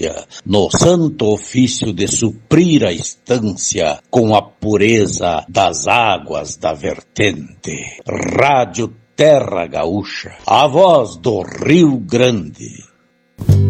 vigilância, no santo ofício de suprir a estância com a pureza das águas da vertente. Rádio Terra Gaúcha, a voz do Rio Grande.